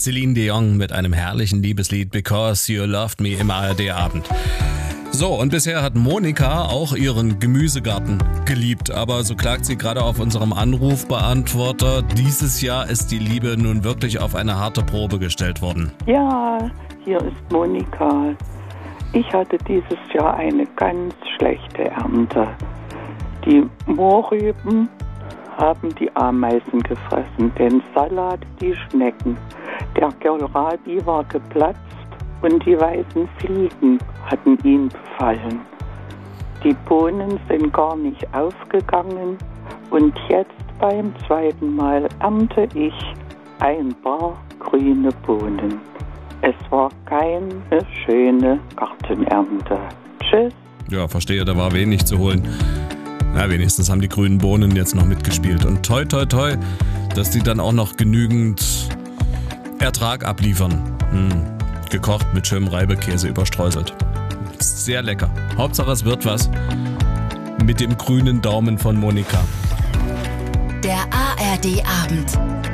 Celine Dion mit einem herrlichen Liebeslied Because You Loved Me im ARD-Abend. So, und bisher hat Monika auch ihren Gemüsegarten geliebt, aber so klagt sie gerade auf unserem Anrufbeantworter. Dieses Jahr ist die Liebe nun wirklich auf eine harte Probe gestellt worden. Ja, hier ist Monika. Ich hatte dieses Jahr eine ganz schlechte Ernte. Die Mohrrüben haben die Ameisen gefressen, den Salat die Schnecken. Der Kohlrabi war geplatzt und die weißen Fliegen hatten ihn befallen. Die Bohnen sind gar nicht aufgegangen und jetzt beim zweiten Mal ernte ich ein paar grüne Bohnen. Es war keine schöne Gartenernte. Tschüss. Ja, verstehe, da war wenig zu holen. Na, wenigstens haben die grünen Bohnen jetzt noch mitgespielt. Und toi, toi, toi, dass die dann auch noch genügend Ertrag abliefern. Gekocht mit schönem Reibekäse überstreuselt. Sehr lecker. Hauptsache es wird was mit dem grünen Daumen von Monika. Der ARD-Abend.